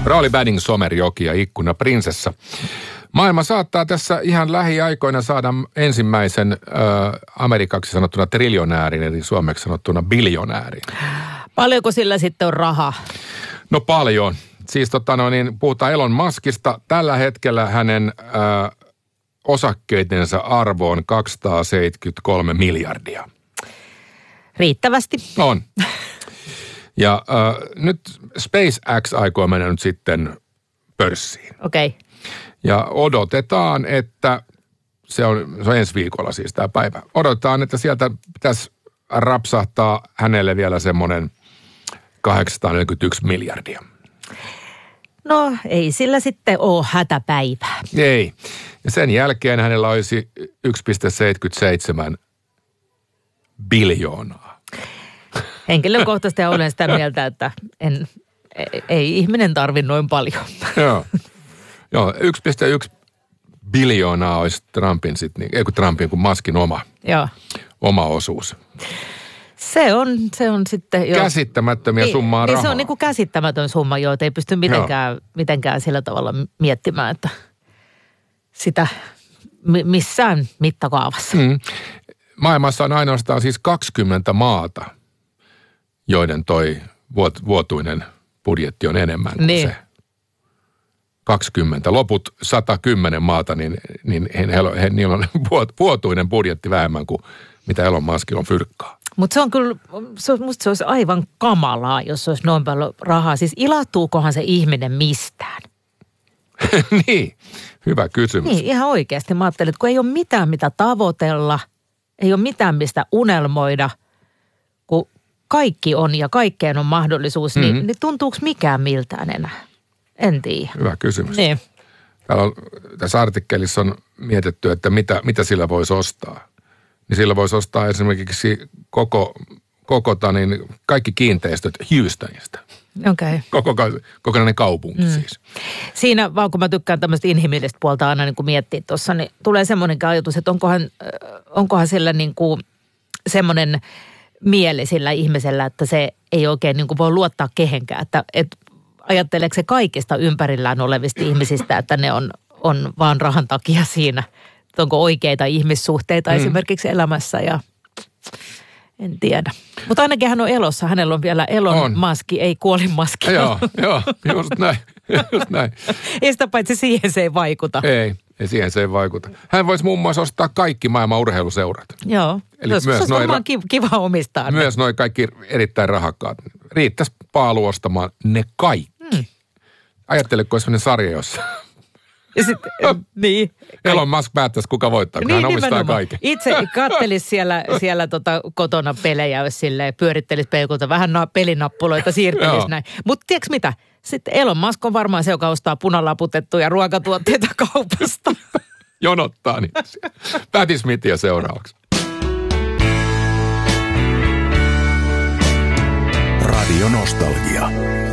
Rauli Badding, Somerjoki ja Ikkuna prinsessa. Maailma saattaa tässä ihan lähiaikoina saada ensimmäisen amerikaksi sanottuna triljonäärin, eli suomeksi sanottuna biljonäärin. Paljonko sillä sitten on rahaa? No paljon. Siis puhutaan Elon Muskista. Tällä hetkellä hänen osakkeidensa arvo on 273 miljardia. Riittävästi. On. Ja nyt SpaceX aikoo mennä nyt sitten pörssiin. Okei. Okay. Ja odotetaan, että se on ensi viikolla siis tämä päivä. Odotetaan, että sieltä pitäisi rapsahtaa hänelle vielä semmoinen 841 miljardia. No ei sillä sitten ole hätäpäivää. Ei. Ja sen jälkeen hänellä olisi 1,77 biljoonaa. Henkilökohtaisesti olen sitä mieltä, että ei ihminen tarvitse noin paljon. Joo, 1,1 biljoonaa olisi Trumpin sitten, ei kun Trumpin, kun Muskin oma osuus. Se on sitten jo käsittämättömiä summaa rahaa. Se on niin kuin käsittämätön summa, joita ei pysty mitenkään sillä tavalla miettimään, että sitä missään mittakaavassa. Maailmassa on ainoastaan siis 20 maata, joiden toi vuotuinen budjetti on enemmän kuin se. 20. Loput 110 maata, niin niillä on vuotuinen budjetti vähemmän kuin mitä Elon Muskilla on fyrkkaa. Mutta se on kyllä, musta se olisi aivan kamalaa, jos olisi noin paljon rahaa. Siis ilahtuukohan se ihminen mistään? Niin, hyvä kysymys. Niin, ihan oikeasti. Mä ajattelin, että kun ei ole mitään mitä tavoitella, ei ole mitään mistä unelmoida, kun kaikki on ja kaikkeen on mahdollisuus, niin tuntuuko mikään miltään enää? En tiedä. Hyvä kysymys. Niin. Tässä artikkelissa on mietitty, että mitä sillä voisi ostaa. Niin sillä voisi ostaa esimerkiksi kaikki kiinteistöt Houstonista. Okei. Kokonainen kaupunki siis. Siinä vaan kun mä tykkään tämmöistä inhimillistä puolta aina niin kuin miettiä tuossa, niin tulee semmoinen ajatus, että onkohan sillä niin kuin semmoinen mieli sillä ihmisellä, että se ei oikein niin kuin voi luottaa kehenkään. Että ajatteleeko se kaikista ympärillään olevista ihmisistä, että ne on vaan rahan takia siinä. Onko oikeita ihmissuhteita esimerkiksi elämässä ja en tiedä. Mutta ainakin hän on elossa. Hänellä on vielä Elon Musk, ei kuolin Musk. Joo, just näin. Ei sitä paitsi siihen se ei vaikuta. Ei siihen se ei vaikuta. Hän voisi muun muassa ostaa kaikki maailman urheiluseurat. Joo, eli se olisi varmaan kiva omistaa. Myös noi kaikki erittäin rahakkaat. Riittäisi Paalu ostamaan ne kaikki. Ajattele, kun olisi sellainen sarja, jossa ja sitten, niin. Elon Musk päättäisi, kuka voittaa, kun hän omistaa kaiken. Itse kattelisi siellä kotona pelejä, jos silleen pyörittelisi peikulta, vähän pelinappuloita siirtelisi näin. Mutta tiedätkö mitä? Sitten Elon Musk on varmaan se, joka ostaa punalaputettuja ruokatuotteita kaupasta. Jonottaa niitä. Patti Smithia seuraavaksi. Radio Nostalgia.